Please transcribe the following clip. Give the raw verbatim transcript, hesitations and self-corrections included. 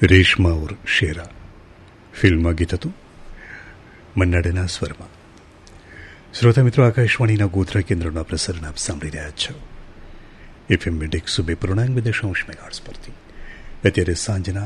રેશમા ઓર શેરા ફિલ્મમાં ગીત હતું મન્નાડના સ્વરમાં. શ્રોતા મિત્રો, આકાશવાણીના ગોધરા કેન્દ્રના પ્રસારણ આપ સાંભળી રહ્યા છો એફએમ મિડ એકસો બે પૂર્ણાંક બે દશાંશ મેગાહર્ટ્ઝ પરથી. અત્યારે સાંજના